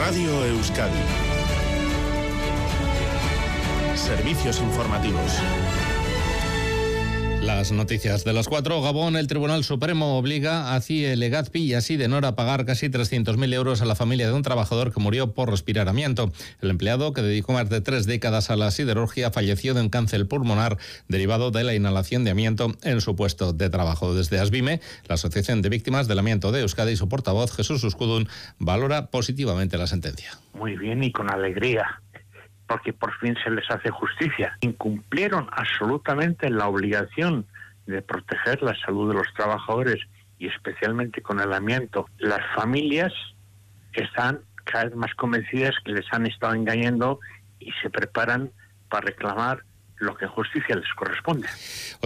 Radio Euskadi. Servicios informativos. Las noticias de las 4. Gabón, el Tribunal Supremo obliga a CIE, Legazpi y a Sidenor a pagar casi 300.000 euros a la familia de un trabajador que murió por respirar amianto. El empleado, que dedicó más de 3 décadas a la siderurgia, falleció de un cáncer pulmonar derivado de la inhalación de amianto en su puesto de trabajo. Desde ASBIME, la Asociación de Víctimas del Amianto de Euskadi, y su portavoz, Jesús Uskudun, valora positivamente la sentencia. Muy bien y con alegría, porque por fin se les hace justicia. Incumplieron absolutamente la obligación de proteger la salud de los trabajadores y especialmente con el amianto. Las familias están cada vez más convencidas que les han estado engañando y se preparan para reclamar lo que en justicia les corresponde.